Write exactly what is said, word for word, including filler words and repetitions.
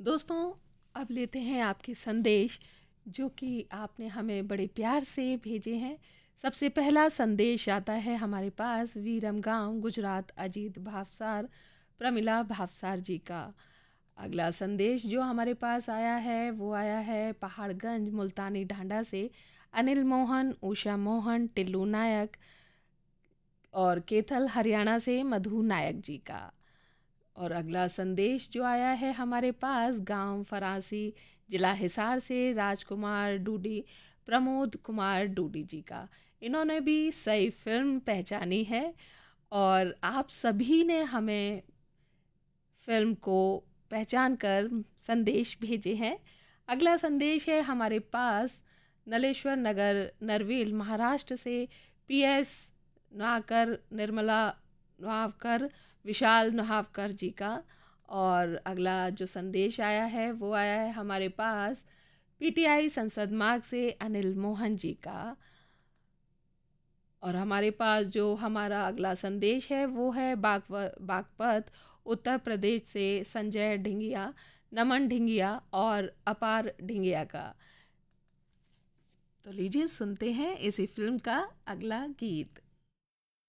दोस्तों, अब लेते हैं आपके संदेश जो कि आपने हमें बड़े प्यार से भेजे हैं। सबसे पहला संदेश आता है हमारे पास वीरम गांव गुजरात अजीत भावसार प्रमिला भावसार जी का। अगला संदेश जो हमारे पास आया है वो आया है पहाड़गंज मुल्तानी ढांडा से अनिल मोहन, उषा मोहन, टिल्लू नायक और केथल हरियाणा से मधु नायक जी का। और अगला संदेश जो आया है हमारे पास गांव फरासी जिला हिसार से राजकुमार डूडी प्रमोद कुमार डूडी जी का। इन्होंने भी सही फिल्म पहचानी है और आप सभी ने हमें फिल्म को पहचान कर संदेश भेजे हैं। अगला संदेश है हमारे पास नलेश्वर नगर नरवील महाराष्ट्र से पी एस नाकर निर्मला नहावकर विशाल नहावकर जी का। और अगला जो संदेश आया है वो आया है हमारे पास पीटीआई संसद मार्ग से अनिल मोहन जी का। और हमारे पास जो हमारा अगला संदेश है वो है बागव बागपत उत्तर प्रदेश से संजय ढिंगिया, नमन ढिंगिया और अपार ढिंगिया का। तो लीजिए सुनते हैं इसी फिल्म का अगला गीत।